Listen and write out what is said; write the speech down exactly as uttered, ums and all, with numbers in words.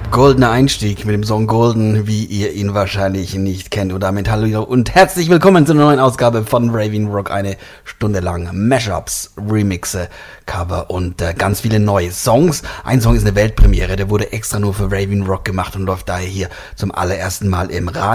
Goldener Einstieg mit dem Song Golden, wie ihr ihn wahrscheinlich nicht kennt. Und damit hallo und herzlich willkommen zu einer neuen Ausgabe von Raving Rock. Eine Stunde lang Mashups, Remixe, Cover und äh, ganz viele neue Songs. Ein Song ist eine Weltpremiere, der wurde extra nur für Raving Rock gemacht und läuft daher hier zum allerersten Mal im Radio.